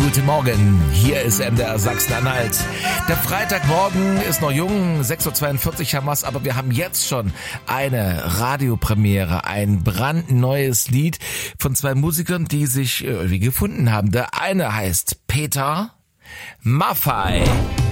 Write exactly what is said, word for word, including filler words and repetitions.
Guten Morgen, hier ist M D R Sachsen-Anhalt. Der Freitagmorgen ist noch jung, sechs Uhr zweiundvierzig haben wir's, aber wir haben jetzt schon eine Radiopremiere, ein brandneues Lied von zwei Musikern, die sich irgendwie gefunden haben. Der eine heißt Peter Maffay.